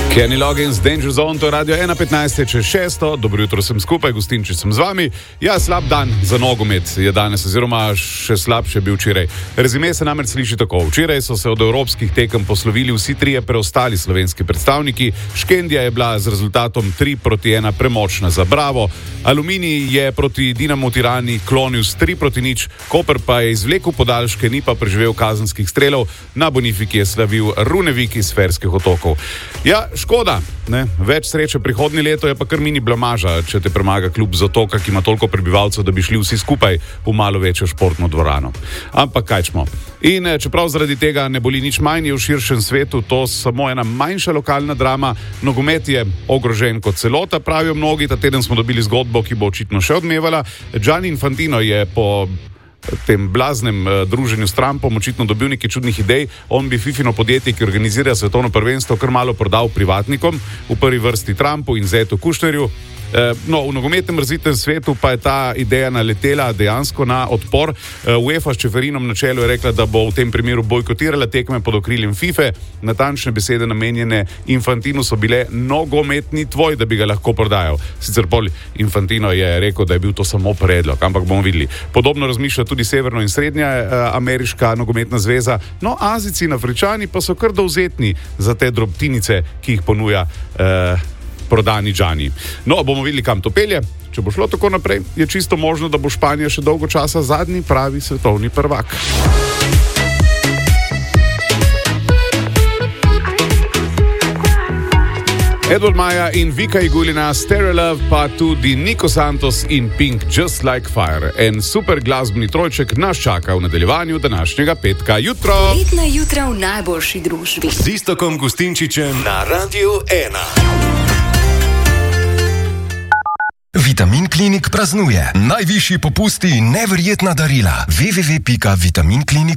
Kenny Loggins, Danger Zone, to je Radio 1.15, čez 6. Dobro jutro sem skupaj, gostinči sem z vami. Ja, slab dan za nogomet je danes, oziroma še slabše bil včeraj. Rezime se namreč sliši tako. Včeraj so se od evropskih tekem poslovili vsi trije preostali slovenski predstavniki. Škendija je bila z rezultatom 3-1 premočna za Bravo. Aluminij je proti Dinamu Tirani klonil s 3-0, Koper pa je izvlekel podaljške, ni pa preživel kazenskih strelov. Na Bonifiki je slavil Runevik iz Ferskih otokov. Ja, škoda, ne? Več sreče prihodnje leto je pa kar mini blamaža, če te premaga klub z otoka, ki ima toliko prebivalcev, da bi šli vsi skupaj v malo večjo športno dvorano. Ampak kaj smo. In čeprav zaradi tega ne boli nič manj, je v širšem svetu to samo ena manjša lokalna drama. Nogomet je ogrožen kot celota, pravijo mnogi. Ta teden smo dobili zgodbo, ki bo očitno še odmevala. Gianni Infantino je po tem blaznem druženju s Trumpom očitno dobil nekaj čudnih idej. On bi Fifino podjetje, ki organizira svetovno prvenstvo, kar malo prodal privatnikom, v prvi vrsti Trumpu in Zetu Kušnerju. No, v nogometnem razvitem svetu pa je ta ideja naletela dejansko na odpor. UEFA s Čeferinom na čelu je rekla, da bo v tem primeru bojkotirala tekme pod okriljem FIFA. Natančne besede namenjene Infantinu so bile nogometni tvoj, da bi ga lahko prodajal. Sicer pol Infantino je rekel, da je bil to samo predlog, ampak bomo videli. Podobno razmišlja tudi Severno in Srednja ameriška nogometna zveza. No, Azijci in Afričani pa so kar dovzetni za te drobtinice, ki jih ponuja prodani Gianni. No, bomo videli, kam to pelje. Če bo šlo tako naprej, je čisto možno, da bo Španija še dolgo časa zadnji pravi svetovni prvak. Edward Maja in Vika Igulina, Stereo Love, pa tudi Nico Santos in Pink, Just Like Fire. En super glasbeni trojček nas čaka v nadaljevanju današnjega petka. Jutro! Letna jutra v najboljši družbi. Z Iztokom Gustinčičem na Radiu 1. Vitamin Klinik praznuje. Najvišji popusti in neverjetna darila. www.vitaminklinik.si